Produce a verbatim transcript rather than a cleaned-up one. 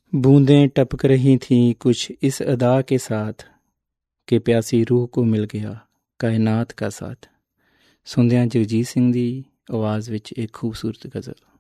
बूंदें टपक रही थीं कुछ इस अदा के साथ कि प्यासी रूह को मिल गया कायनात का साथ। सुनदे हां जगजीत सिंह दी आवाज़ ਵਿੱਚ एक खूबसूरत गज़ल।